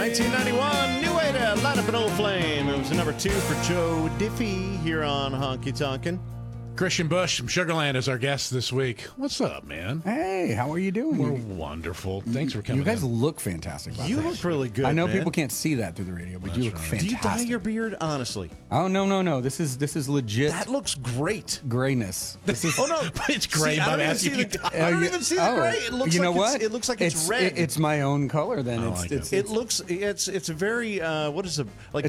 1991, New Way to Light Up an Old Flame. It was a number 2 for Joe Diffie here on Honky Tonkin'. Christian Bush from Sugarland is our guest this week. What's up, man? Hey, how are you doing? We're wonderful. Thanks for coming. You guys in. look fantastic. You look really good. I know man. people can't see that through the radio, but you look fantastic. Do you dye your beard? Honestly. Oh no. This is legit. That looks great. Grayness. This is, Oh no, It's gray, See, I but don't even as see you the, I don't even see the gray. It looks you know like what? It looks like it's red. It's my own color. Then I like it's it looks. It's a very. What is it? Like